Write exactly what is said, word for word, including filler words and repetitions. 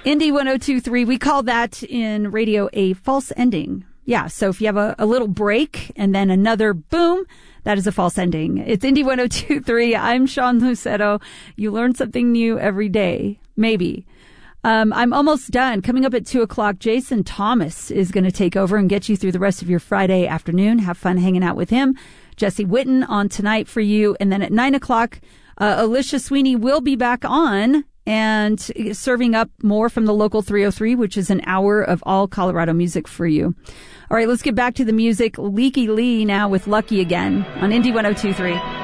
Indie one oh two three, we call that in radio a false ending. Yeah, so if you have a, a little break and then another boom, that is a false ending. It's Indie one oh two three. I'm Sean Lucetto. You learn something new every day. Maybe. Um, I'm almost done. Coming up at two o'clock, Jason Thomas is going to take over and get you through the rest of your Friday afternoon. Have fun hanging out with him. Jesse Witten on tonight for you. And then at nine o'clock, uh, Alicia Sweeney will be back on and serving up more from the local three oh three, which is an hour of all Colorado music for you. All right, let's get back to the music. Leaky Lee now with Lucky Again on Indie one oh two three.